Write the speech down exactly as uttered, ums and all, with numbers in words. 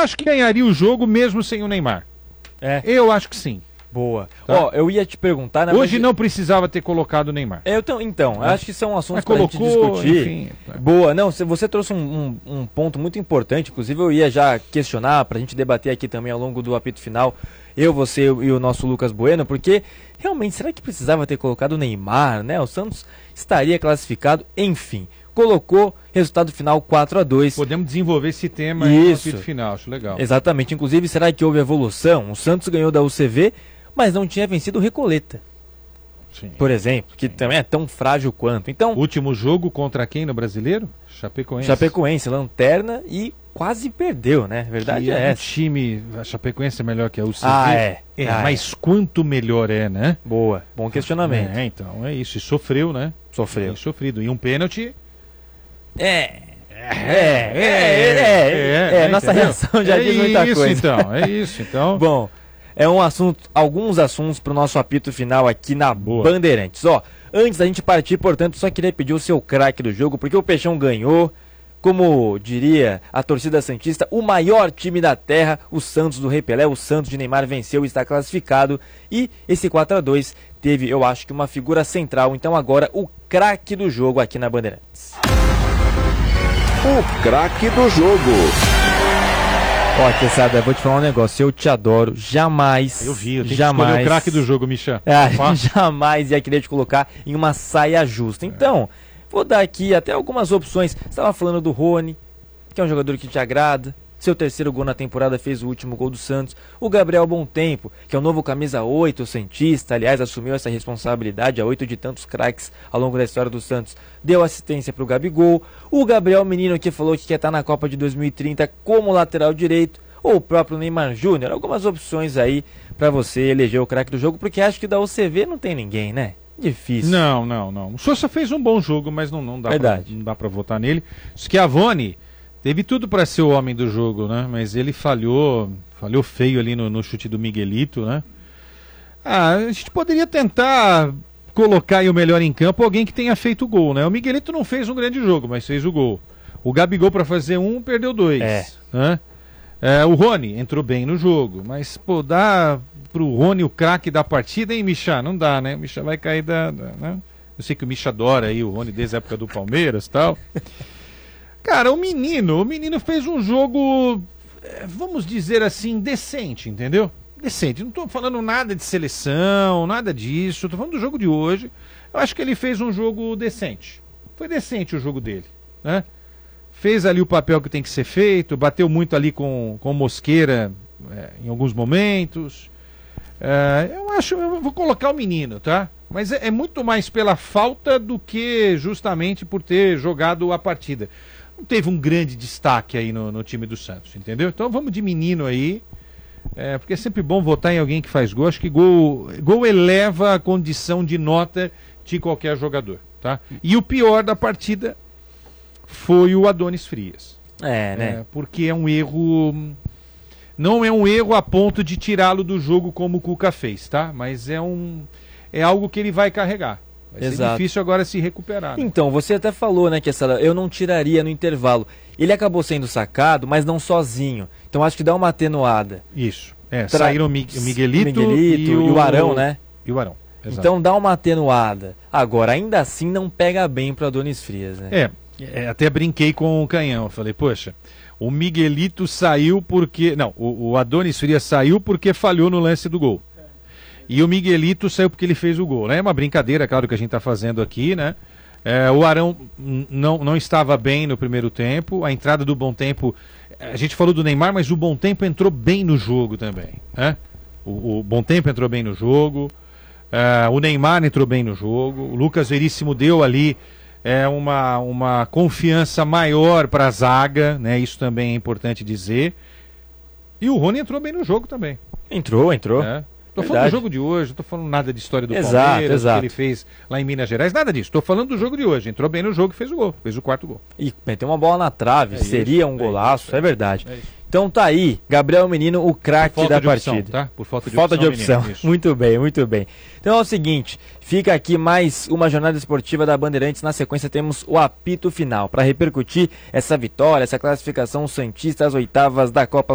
acho que ganharia o jogo mesmo sem o Neymar. É. Eu acho que sim. Boa. Ó, Tá. oh, eu ia te perguntar... Na Hoje verdade... não precisava ter colocado o Neymar. Eu tô, então, eu acho que são assuntos Mas pra gente colocou, discutir. enfim. Boa, não, você- você trouxe um, um, um ponto muito importante, inclusive eu ia já questionar pra gente debater aqui também ao longo do apito final, eu, você e o nosso Lucas Bueno, porque realmente, será que precisava ter colocado o Neymar, né? O Santos estaria classificado, enfim, colocou, resultado final quatro a dois. Podemos desenvolver esse tema aí no Isso. apito final, acho legal. Exatamente, inclusive, será que houve evolução? O Santos ganhou da U C V, mas não tinha vencido o Recoleta, Sim. por exemplo, que também é tão frágil quanto. Então, Último jogo contra quem no Brasileiro? Chapecoense. Chapecoense, lanterna e quase perdeu, né? Verdade Que é um essa. time, a Chapecoense é melhor que a U C V. Ah, é. É, Ah, mas quanto melhor é, né? Boa, bom questionamento. É, então, é isso. E sofreu, né? Sofreu. Tem sofrido. E um pênalti. É. É, é, é, é, nossa entendeu? reação já é diz muita isso, coisa. Então, é isso, então. Bom, é um assunto, alguns assuntos para o nosso apito final aqui na Boa. Bandeirantes. Ó, antes da gente partir, portanto, só queria pedir o seu craque do jogo, porque o Peixão ganhou. Como diria a torcida santista, o maior time da terra, o Santos do Rei Pelé, o Santos de Neymar venceu e está classificado. E esse quatro a dois teve, eu acho que uma figura central. Então agora o craque do jogo aqui na Bandeirantes. O craque do jogo. Ó, Quesada, vou te falar um negócio, eu te adoro, jamais, Eu vi, eu tenho jamais, que escolher o craque do jogo, Michel. Ah, Fácil. jamais ia querer te colocar em uma saia justa. Então, vou dar aqui até algumas opções. Você estava falando do Rony, que é um jogador que te agrada. Seu terceiro gol na temporada fez o último gol do Santos. O Gabriel Bontempo, que é o novo camisa oito, o santista, aliás, assumiu essa responsabilidade a oito de tantos craques ao longo da história do Santos. Deu assistência para o Gabigol. O Gabriel Menino, que falou que quer estar na Copa de dois mil e trinta como lateral direito. Ou o próprio Neymar Júnior. Algumas opções aí para você eleger o craque do jogo, porque acho que da U C V não tem ninguém, né? Difícil. Não, não, não. O Sousa fez um bom jogo, mas não, não dá pra, Verdade. não dá pra votar nele. Schiavone teve tudo para ser o homem do jogo, né? Mas ele falhou, falhou feio ali no, no chute do Miguelito, né? Ah, a gente poderia tentar colocar aí o melhor em campo alguém que tenha feito o gol, né? O Miguelito não fez um grande jogo, mas fez o gol. O Gabigol para fazer um, perdeu dois. É. Né? É, o Rony entrou bem no jogo, mas, pô, dá pro Rony o craque da partida, hein, Micha? Não dá, né? O Micha vai cair da... da né? Eu sei que o Micha adora aí o Rony desde a época do Palmeiras e tal. Cara, o menino, o menino fez um jogo, vamos dizer assim, decente, entendeu? Decente. Não tô falando nada de seleção, nada disso. Tô falando do jogo de hoje. Eu acho que ele fez um jogo decente. Foi decente o jogo dele, né? Fez ali o papel que tem que ser feito, bateu muito ali com, com Mosqueira é, em alguns momentos. É, eu acho, eu vou colocar o menino, tá? Mas é, é muito mais pela falta do que justamente por ter jogado a partida. Não teve um grande destaque aí no, no time do Santos, entendeu? Então vamos de menino aí, é, porque é sempre bom votar em alguém que faz gol. Acho que gol, gol eleva a condição de nota de qualquer jogador, tá? E o pior da partida foi o Adonis Frias. É, né? É, porque é um erro... Não é um erro a ponto de tirá-lo do jogo como o Cuca fez, tá? Mas é um... É algo que ele vai carregar. Vai ser Exato. difícil agora se recuperar. Né? Então, você até falou, né, que essa, eu não tiraria no intervalo. Ele acabou sendo sacado, mas não sozinho. Então acho que dá uma atenuada. Isso. É, Tra... saíram o, Mi- o Miguelito, o Miguelito e, o... e o Arão, né? E o Arão. Exato. Então dá uma atenuada. Agora, ainda assim, não pega bem para Adonis Frias, né? É, é, até brinquei com o Canhão. Falei, poxa, o Miguelito saiu porque... Não, o, o Adonis Frias saiu porque falhou no lance do gol. E o Miguelito saiu porque ele fez o gol, né? É uma brincadeira, claro, que a gente está fazendo aqui, né? É, o Arão não, não estava bem no primeiro tempo. A entrada do Bontempo... A gente falou do Neymar, mas o Bontempo entrou bem no jogo também, né? O, o Bontempo entrou bem no jogo. É, o Neymar entrou bem no jogo. O Lucas Veríssimo deu ali é, uma, uma confiança maior para a zaga, né? Isso também é importante dizer. E o Rony entrou bem no jogo também. Entrou, entrou. É. Tô Verdade. falando do jogo de hoje, não tô falando nada de história do Exato, Palmeiras, exato. que ele fez lá em Minas Gerais, nada disso. Tô falando do jogo de hoje. Entrou bem no jogo e fez o gol, fez o quarto gol. E meteu uma bola na trave, É seria isso, um é golaço, isso, é verdade. É isso. Então tá aí, Gabriel Menino, o craque Falta da de opção, partida. tá? Por falta de Falta opção. de opção. menino, isso. Muito bem, muito bem. Então é o seguinte, fica aqui mais uma jornada esportiva da Bandeirantes. Na sequência temos o apito final para repercutir essa vitória, essa classificação santista às oitavas da Copa